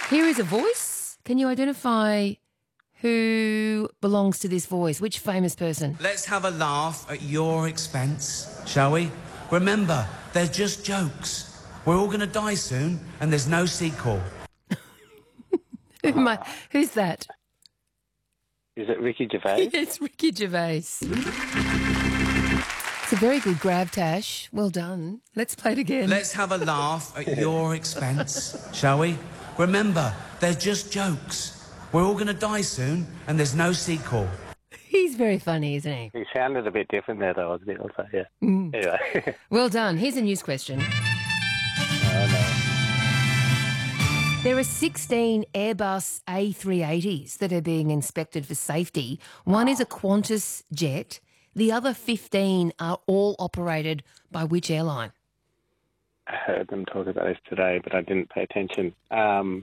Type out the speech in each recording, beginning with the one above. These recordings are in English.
Here is a voice. Can you identify who belongs to this voice? Which famous person? Let's have a laugh at your expense, shall we? Remember, they're just jokes. We're all going to die soon, and there's no sequel. Who's that? Is it Ricky Gervais? It's Ricky Gervais. It's a very good grab, Tash. Well done. Let's play it again. Let's have a laugh at your expense, shall we? Remember, they're just jokes. We're all going to die soon, and there's no sequel. He's very funny, isn't he? He sounded a bit different there, though. I was a bit like that, yeah. Anyway. Well done. Here's a news question. There are 16 Airbus A380s that are being inspected for safety. One is a Qantas jet. The other 15 are all operated by which airline? I heard them talk about this today, but I didn't pay attention. Emirates?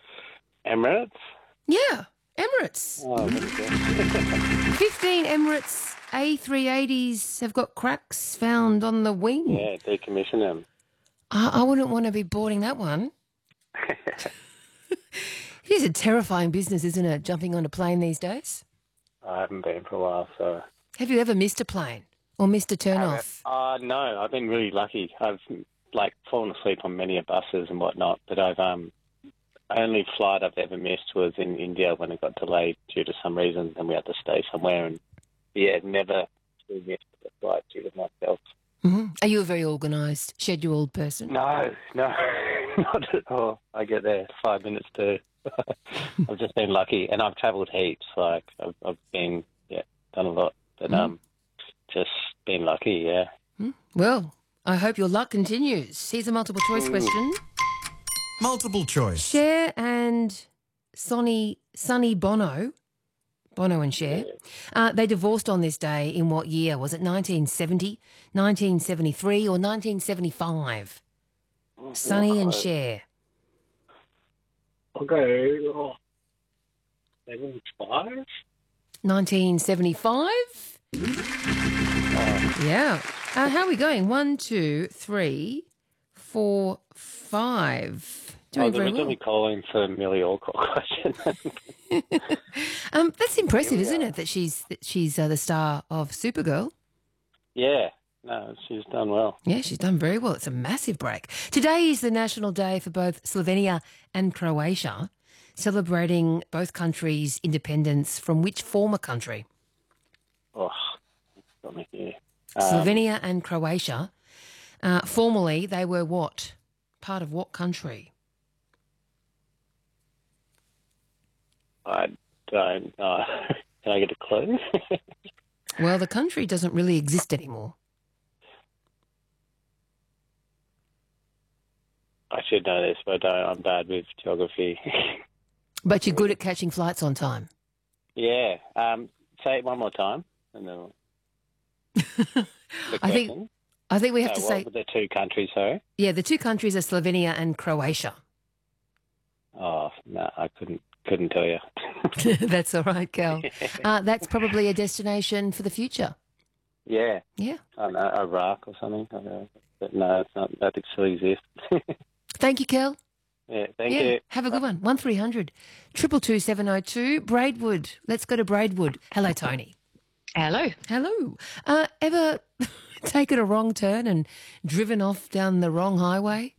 Yeah, Emirates. Oh, what is that? 15 Emirates A380s have got cracks found on the wing. Yeah, decommission them. I wouldn't want to be boarding that one. It is a terrifying business, isn't it, jumping on a plane these days? I haven't been for a while, so... Have you ever missed a plane or missed a turn-off? No, I've been really lucky. I've, fallen asleep on many buses and whatnot, but I've... only flight I've ever missed was in India when it got delayed due to some reason, and we had to stay somewhere, and, never missed a flight due to myself. Mm-hmm. Are you a very organised, scheduled person? No, not at all. I get there 5 minutes to. I've just been lucky, and I've travelled heaps. I've been, done a lot, but just been lucky, yeah. Well, I hope your luck continues. Here's a multiple choice question. Multiple choice. Cher and Sonny Bono and Cher, they divorced on this day in what year? Was it 1970, 1973 or 1975? Sonny and Cher. I'll go 75? 1975? Yeah. How are we going? 1, 2, 3, 4, 5. Doing very well. Calling for Millie Alcott question. That's impressive, isn't it? That she's the star of Supergirl. Yeah, no, she's done well. Yeah, she's done very well. It's a massive break. Today is the national day for both Slovenia and Croatia, celebrating both countries' independence from which former country? Oh, got me here. Slovenia and Croatia. Formerly, they were what? Part of what country? I don't know. Can I get a clue? Well, the country doesn't really exist anymore. I should know this, but I'm bad with geography. But you're good at catching flights on time. Yeah. Say it one more time. And then I think we have to say... What were the two countries, sorry? Yeah, the two countries are Slovenia and Croatia. Oh, no, I couldn't tell you. That's all right, Cal. That's probably a destination for the future. Yeah. Yeah. I don't know, Iraq or something. I don't know. But no, it's not. That still exists. Thank you, Kel. Yeah, thank you. Have a good one. 1300 222 702. Braidwood. Let's go to Braidwood. Hello, Tony. Hello. Hello. Ever taken a wrong turn and driven off down the wrong highway?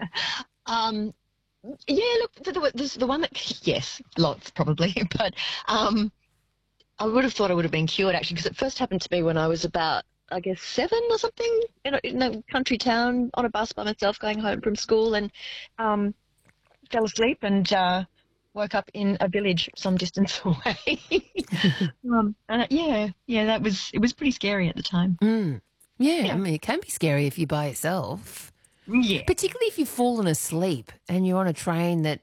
Yeah, look, the one that, yes, lots probably, but I would have thought I would have been cured actually, because it first happened to me when I was about, I guess, 7 or something, in a country town on a bus by myself going home from school, and fell asleep and woke up in a village some distance away. It was pretty scary at the time. Yeah, I mean, it can be scary if you're by yourself. Yeah. Particularly if you've fallen asleep and you're on a train that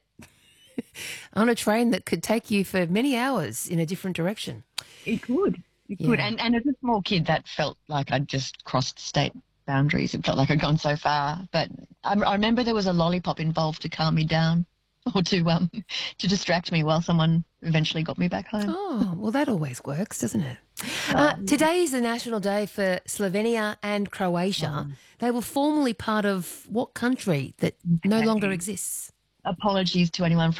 could take you for many hours in a different direction. It could. And as a small kid, that felt like I'd just crossed state boundaries. It felt like I'd gone so far. But I remember there was a lollipop involved to calm me down, or to distract me while someone eventually got me back home. Oh, well, that always works, doesn't it? Today is the National Day for Slovenia and Croatia. They were formerly part of what country that no longer exists? Apologies to anyone from